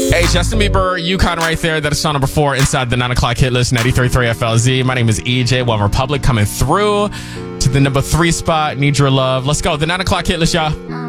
Hey, Justin Bieber, UConn right there. That is song number 4 inside the 9 o'clock hit list, 93.3 FLZ. My name is EJ. One Republic coming through to the number 3 spot. Need your love. Let's go. The 9 o'clock hit list, y'all.